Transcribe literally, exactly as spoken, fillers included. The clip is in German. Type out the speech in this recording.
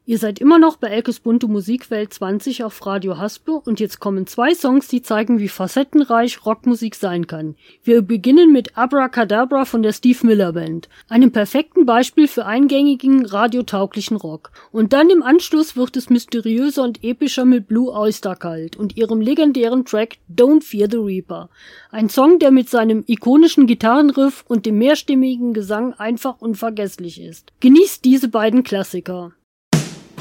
Ihr seid immer noch bei Elkes bunte Musikwelt zwanzig auf Radio Haspe und jetzt kommen zwei Songs, die zeigen, wie facettenreich Rockmusik sein kann. Wir beginnen mit Abracadabra von der Steve Miller Band, einem perfekten Beispiel für eingängigen, radiotauglichen Rock. Und dann im Anschluss wird es mysteriöser und epischer mit Blue Oyster Cult und ihrem legendären Track Don't Fear the Reaper. Ein Song, der mit seinem ikonischen Gitarrenriff und dem mehrstimmigen Gesang einfach unvergesslich ist. Genießt diese beiden Klassiker.